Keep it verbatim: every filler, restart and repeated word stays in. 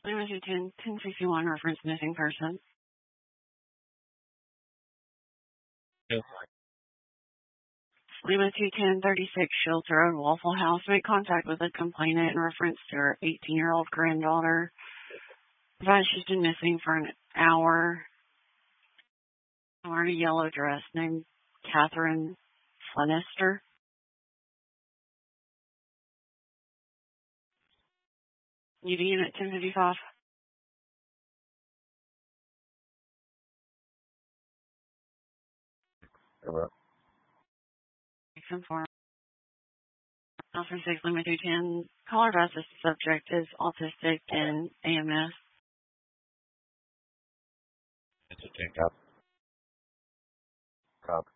Lima two ten, ten sixty-one, reference missing person. Yes. Lima two ten, thirty-six Shields Road, Waffle House. Make contact with the complainant in reference to her eighteen-year-old granddaughter. Advised she's been missing for an hour. Wearing a yellow dress named Catherine Flanister. U D unit ten fifty-five. Hello. Confirm. Alpha six Lima two ten. Caller advised the subject is autistic and A M S. It's a ten cop. Cop.